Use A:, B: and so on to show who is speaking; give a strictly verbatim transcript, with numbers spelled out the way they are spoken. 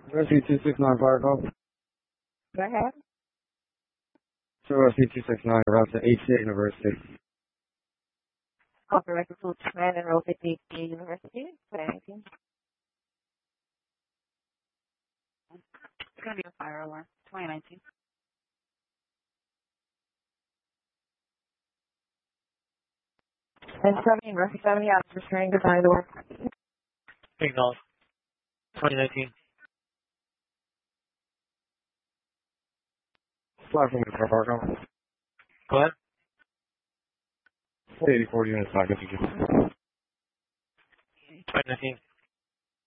A: Rescue two six nine fire call.
B: Go ahead.
A: So Rescue two six nine, route to H C A University.
B: Call for record full command and roll fifty University. twenty nineteen.
C: It's going to be a fire alarm. twenty nineteen.
B: And seventeen, Rescue seventy, out for returning to find the door.
D: Acknowledge. twenty nineteen.
A: Fly from the car fire call.
D: Go ahead.
A: eighty-four units, package.
D: twenty nineteen.